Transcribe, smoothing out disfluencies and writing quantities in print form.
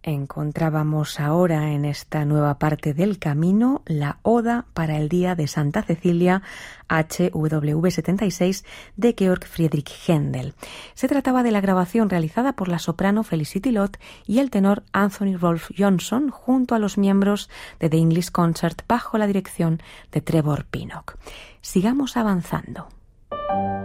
Encontrábamos ahora en esta nueva parte del camino la Oda para el Día de Santa Cecilia HWV 76 de Georg Friedrich Händel. Se trataba de la grabación realizada por la soprano Felicity Lott y el tenor Anthony Rolfe Johnson junto a los miembros de The English Concert bajo la dirección de Trevor Pinnock. Sigamos avanzando.